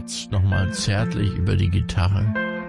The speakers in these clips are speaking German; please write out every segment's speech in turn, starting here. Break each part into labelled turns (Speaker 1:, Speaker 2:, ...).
Speaker 1: kratzt nochmal zärtlich über die Gitarre.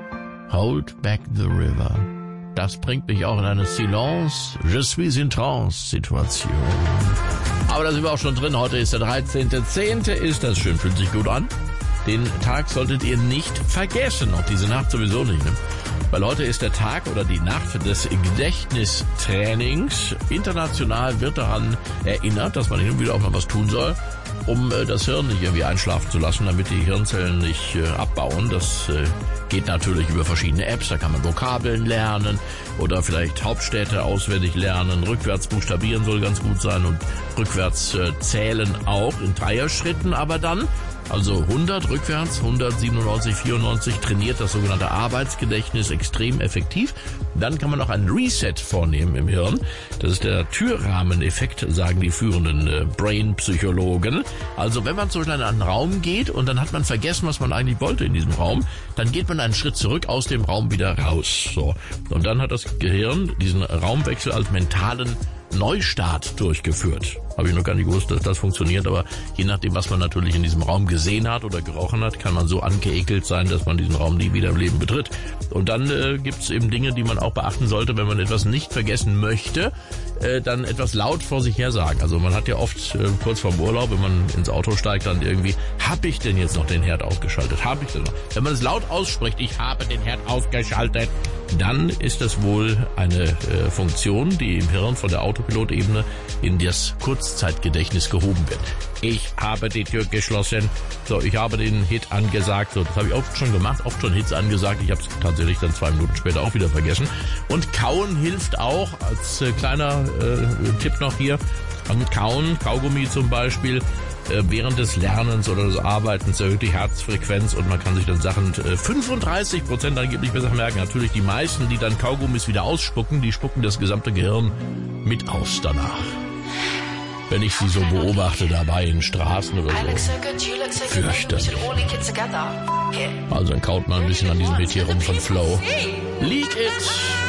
Speaker 1: Hold back the river. Das bringt mich auch in eine Silence, je suis in trance Situation. Aber da sind wir auch schon drin. Heute ist der 13.10. Ist das schön, fühlt sich gut an. Den Tag solltet ihr nicht vergessen, auch diese Nacht sowieso nicht, ne? Weil heute ist der Tag oder die Nacht des Gedächtnistrainings. International wird daran erinnert, dass man hin und wieder auch mal was tun soll, um das Hirn nicht irgendwie einschlafen zu lassen, damit die Hirnzellen nicht abbauen. Das geht natürlich über verschiedene Apps. Da kann man Vokabeln lernen oder vielleicht Hauptstädte auswendig lernen. Rückwärts buchstabieren soll ganz gut sein und rückwärts zählen auch in Dreierschritten, aber dann also 100 rückwärts, 197, 94 trainiert das sogenannte Arbeitsgedächtnis extrem effektiv. Dann kann man auch einen Reset vornehmen im Hirn. Das ist der Türrahmeneffekt, sagen die führenden Brain-Psychologen. Also wenn man zum Beispiel in einen Raum geht und dann hat man vergessen, was man eigentlich wollte in diesem Raum, dann geht man einen Schritt zurück aus dem Raum wieder raus. So. Und dann hat das Gehirn diesen Raumwechsel als mentalen Neustart durchgeführt. Habe ich noch gar nicht gewusst, dass das funktioniert, aber je nachdem, was man natürlich in diesem Raum gesehen hat oder gerochen hat, kann man so angeekelt sein, dass man diesen Raum nie wieder im Leben betritt. Und dann gibt's eben Dinge, die man auch beachten sollte, wenn man etwas nicht vergessen möchte, dann etwas laut vor sich her sagen. Also man hat ja oft kurz vorm Urlaub, wenn man ins Auto steigt, dann irgendwie, habe ich denn jetzt noch den Herd ausgeschaltet? Habe ich denn noch? Wenn man es laut ausspricht, ich habe den Herd ausgeschaltet, dann ist das wohl eine Funktion, die im Hirn von der Autopilotebene in das Kurzzeitgedächtnis gehoben wird. Ich habe die Tür geschlossen, so, ich habe den Hit angesagt, so, das habe ich oft schon gemacht, oft schon Hits angesagt, ich habe es tatsächlich dann 2 Minuten später auch wieder vergessen. Und Kauen hilft auch, als kleiner Tipp noch hier, Kauen, Kaugummi zum Beispiel, während des Lernens oder des Arbeitens erhöht die Herzfrequenz und man kann sich dann Sachen 35% angeblich besser merken. Natürlich die meisten, die dann Kaugummis wieder ausspucken, die spucken das gesamte Gehirn mit aus danach. Wenn ich sie so beobachte dabei in Straßen oder so, fürchterlich. Also dann kaut man ein bisschen an diesem Hit hier rum von Flow. Leak It!